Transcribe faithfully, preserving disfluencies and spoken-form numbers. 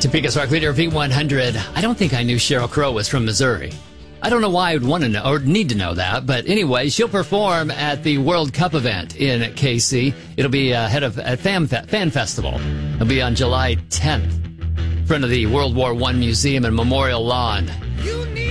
Topeka's Rock Leader V one hundred. I don't think I knew Sheryl Crow was from Missouri. I don't know why I would want to know or need to know that, but anyway, she'll perform at the World Cup event in K C. It'll be ahead of at Fan, Fe- Fan Festival. It'll be on July tenth in front of the World War One Museum and Memorial Lawn. You need